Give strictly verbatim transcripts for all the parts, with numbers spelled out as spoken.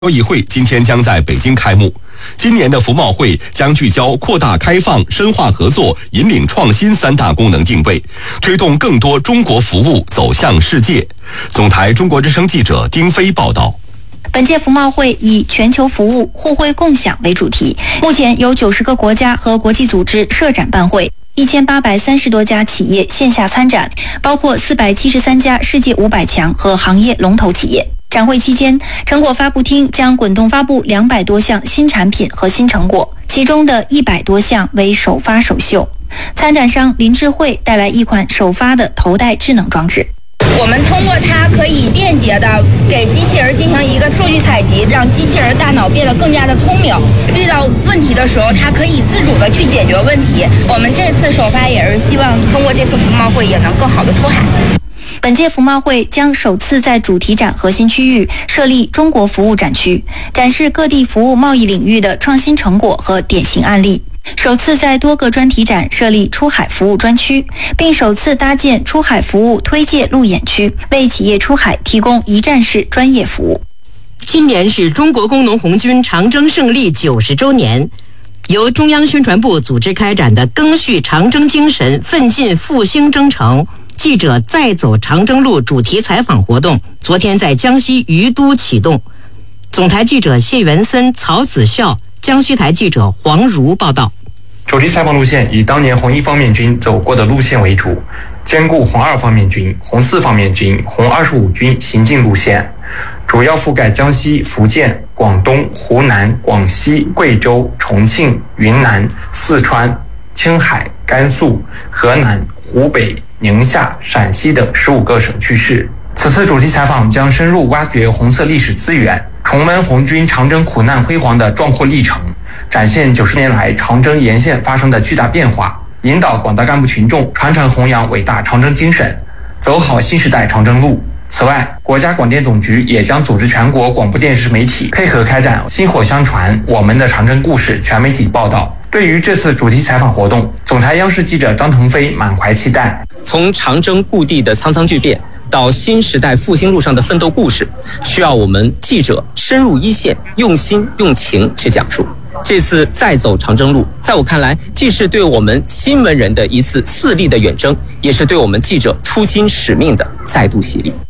交易会今天将在北京开幕。今年的服贸会将聚焦扩大开放、深化合作、引领创新三大功能定位，推动更多中国服务走向世界。总台中国之声记者丁飞报道。 本届服贸会以全球服务互惠共享为主题，目前有九十个国家和国际组织设展办会，一千八百三十多家企业线下参展，包括四百七十三家世界五百强和行业龙头企业。展会期间，成果发布厅将滚动发布两百多项新产品和新成果，其中的一百多项为首发首秀。参展商林智慧带来一款首发的头戴智能装置。 我们通过它可以便捷的给机器人进行一个数据采集，让机器人大脑变得更加的聪明。遇到问题的时候，它可以自主的去解决问题。我们这次首发也是希望通过这次服贸会也能更好的出海。 本届服贸会将首次在主题展核心区域设立中国服务展区，展示各地服务贸易领域的创新成果和典型案例。首次在多个专题展设立出海服务专区，并首次搭建出海服务推介路演区，为企业出海提供一站式专业服务。 今年是中国工农红军长征胜利九十周年，由中央宣传部组织开展的赓续长征精神，奋进复兴征程记者再走长征路主题采访活动昨天在江西于都启动。总台记者谢元森、曹子孝，江西台记者黄如报道。 主题采访路线以当年红一方面军走过的路线为主，兼顾红二方面军、红四方面军、红二十五军行进路线，主要覆盖江西、福建、广东、湖南、广西、贵州、重庆、云南、四川、青海、甘肃、河南、湖北、宁夏、陕西等十五个省区市。此次主题采访将深入挖掘红色历史资源，重温红军长征苦难辉煌的壮阔历程，展现九十年来长征沿线发生的巨大变化，引导广大干部群众传承弘扬伟大长征精神，走好新时代长征路。此外，国家广电总局也将组织全国广播电视媒体配合开展薪火相传我们的长征故事全媒体报道。对于这次主题采访活动，总台央视记者张腾飞满怀期待。 从长征故地的苍苍巨变到新时代复兴路上的奋斗故事，需要我们记者深入一线，用心用情去讲述。这次再走长征路，在我看来，既是对我们新闻人的一次四力的远征，也是对我们记者初心使命的再度洗礼。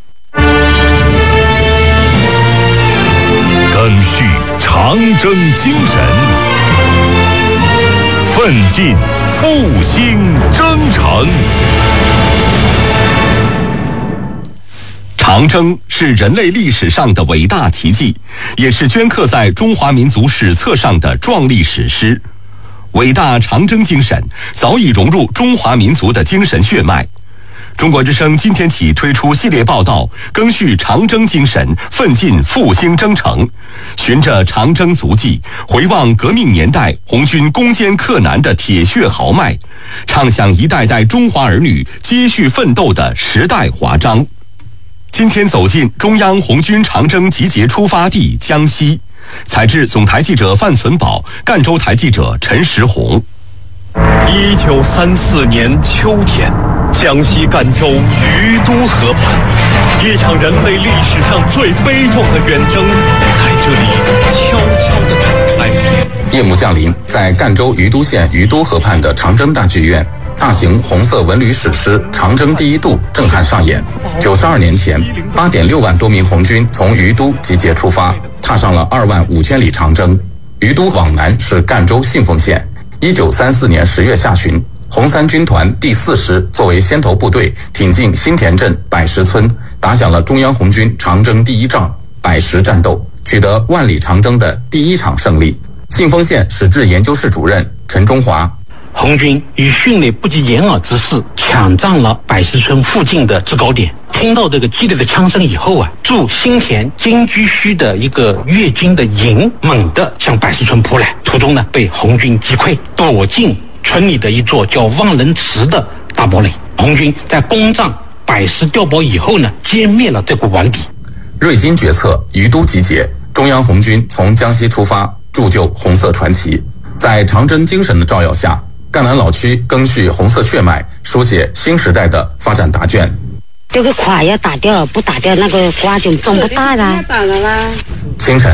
赓续长征精神，奋进复兴征程。 长征是人类历史上的伟大奇迹，也是镌刻在中华民族史册上的壮丽史诗。伟大长征精神早已融入中华民族的精神血脉。中国之声今天起推出系列报道，赓续长征精神，奋进复兴征程，循着长征足迹，回望革命年代红军攻坚克难的铁血豪迈，唱响一代代中华儿女接续奋斗的时代华章。今天走进中央红军长征集结出发地江西，采制总台记者范存宝，赣州台记者陈石红。 一九三四年秋天，江西赣州于都河畔，一场人类历史上最悲壮的远征在这里悄悄地展开。 夜幕降临，在赣州于都县于都河畔的长征大剧院，大型红色文旅史诗《长征第一渡》震撼上演。九十二年前，八点六万多名红军从于都集结出发，踏上了二万五千里长征。于都往南是赣州信丰县。一九三四年十月下旬，红三军团第四师作为先头部队，挺进新田镇百石村，打响了中央红军长征第一仗百石战斗，取得万里长征的第一场胜利。信丰县史志研究室主任陈中华： 红军以迅雷不及掩耳之势抢占了百石村附近的制高点。听到这个激烈的枪声以后啊，驻新田金居圩的一个粤军的营猛地向百石村扑来，途中呢被红军击溃，躲进村里的一座叫望人池的大堡垒。红军在攻占百石碉堡以后呢，歼灭了这股顽敌。 瑞金决策，于都集结，中央红军从江西出发，铸就红色传奇。在长征精神的照耀下，赣南老区赓续红色血脉，书写新时代的发展答卷。 这个垮要打掉，不打掉那个瓜就种不大了。 清晨